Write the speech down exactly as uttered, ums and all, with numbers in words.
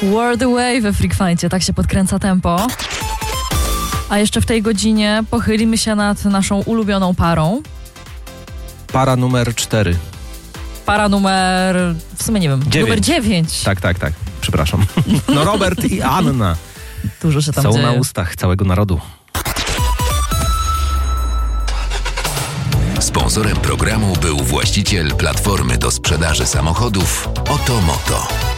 World Away we Freak Fightie, tak się podkręca tempo. A jeszcze w tej godzinie pochylimy się nad naszą ulubioną parą. Para numer cztery. Para numer... w sumie nie wiem. Dziewięć. Numer dziewięć. Tak, tak, tak. Przepraszam. No Robert i Anna. Dużo się tam Są dzieje. na ustach całego narodu. Sponsorem programu był właściciel platformy do sprzedaży samochodów Otomoto.